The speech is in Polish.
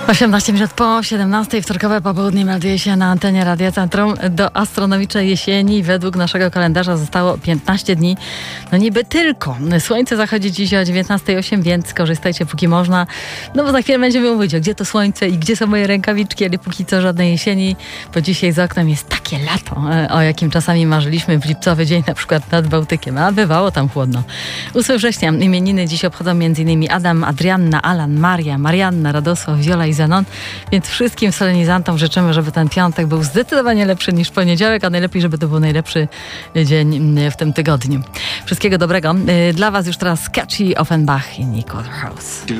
18 minut po 17, wtorkowe popołudnie melduje się na antenie Radia Centrum. Do astronomicznej jesieni według naszego kalendarza zostało 15 dni. No niby tylko. Słońce zachodzi dziś o 19:08, więc korzystajcie póki można. No bo za chwilę będziemy mówić, gdzie to słońce i gdzie są moje rękawiczki, ale póki co żadnej jesieni, bo dzisiaj za oknem jest takie lato, o jakim czasami marzyliśmy w lipcowy dzień, na przykład nad Bałtykiem, a bywało tam chłodno. 8 września imieniny dziś obchodzą m.in. Adam, Adrianna, Alan, Maria, Marianna, Radosław, Wiola i Zenon, więc wszystkim solenizantom życzymy, żeby ten piątek był zdecydowanie lepszy niż poniedziałek, a najlepiej, żeby to był najlepszy dzień w tym tygodniu. Wszystkiego dobrego. Dla Was już teraz Catchy Offenbach i Nicole House.